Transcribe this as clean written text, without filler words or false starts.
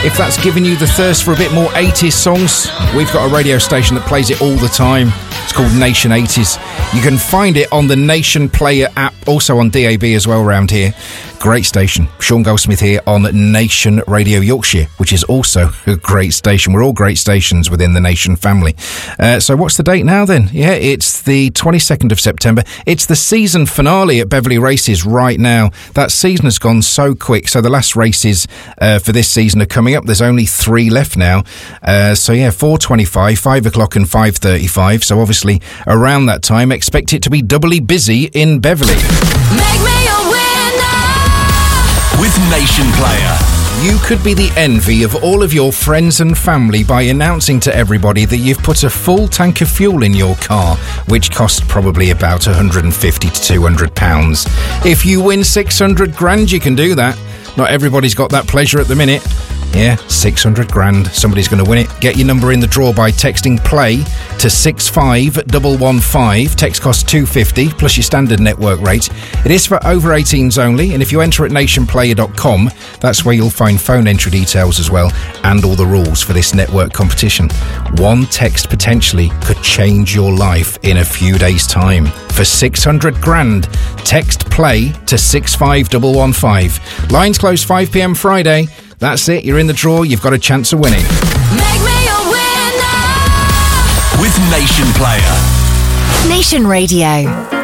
If that's giving you the thirst for a bit more 80s songs, we've got a radio station that plays it all the time. It's called Nation 80s. You can find it on the Nation Player app, also on DAB as well around here. Great station. Sean Goldsmith here on Nation Radio Yorkshire, which is also a great station. We're all great stations within the Nation family. So what's the date now then? Yeah, it's the 22nd of September. It's the season finale at Beverley Races right now. That season has gone so quick. So the last races for this season are coming up. There's only 3 left now. 4:25, 5 o'clock and 5:35. So obviously around that time, expect it to be doubly busy in Beverley. Make me a winner with Nation Player. You could be the envy of all of your friends and family by announcing to everybody that you've put a full tank of fuel in your car, which costs probably about £150 to £200. If you win 600 grand, you can do that. Not everybody's got that pleasure at the minute. Yeah, 600 grand. Somebody's going to win it. Get your number in the draw by texting play to 65115. Text costs £2.50 plus your standard network rate. It is for over 18s only, and if you enter at nationplayer.com, that's where you'll find phone entry details as well and all the rules for this network competition. One text potentially could change your life in a few days' time. For 600 grand, text play to 65115. Lines close 5 p.m. Friday. That's it, you're in the draw, you've got a chance of winning. Make me a winner with Nation Player. Nation Radio.